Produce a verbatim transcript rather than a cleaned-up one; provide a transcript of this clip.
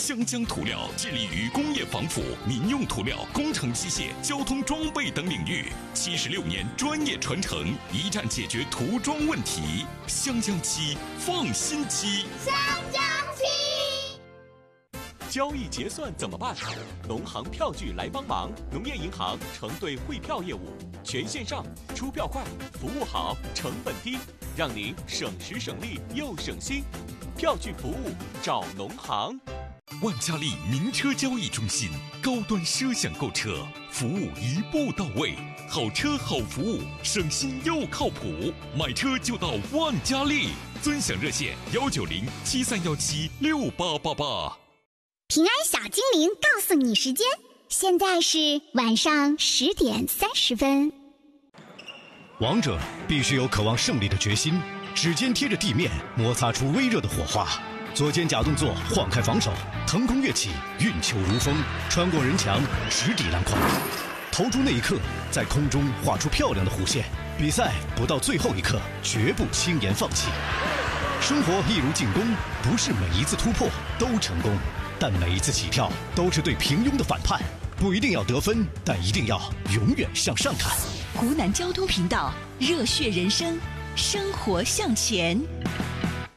湘江涂料致力于工业防腐、民用涂料、工程机械、交通装备等领域，七十六年专业传承，一站解决涂装问题。湘江漆，放心漆。 湘江漆。 交易结算怎么办？农行票据来帮忙。农业银行承兑汇票业务，全线上，出票快，服务好，成本低，让您省时省力又省心。票据服务找农行。 万家丽名车交易中心，高端奢享购车，服务一步到位，好车好服务，省心又靠谱，买车就到万家丽。尊享热线幺九零七三幺七六八八八。 平安小精灵告诉你时间，现在是晚上十点三十分。 王者必须有渴望胜利的决心，指尖贴着地面，摩擦出微热的火花。左肩假动作晃开防守，腾空跃起，运球如风，穿过人墙，直抵篮筐。投出那一刻，在空中画出漂亮的弧线。比赛不到最后一刻，绝不轻言放弃。生活一如进攻，不是每一次突破都成功，但每一次起跳都是对平庸的反叛。不一定要得分，但一定要永远向上看。 湖南交通频道，热血人生，生活向前。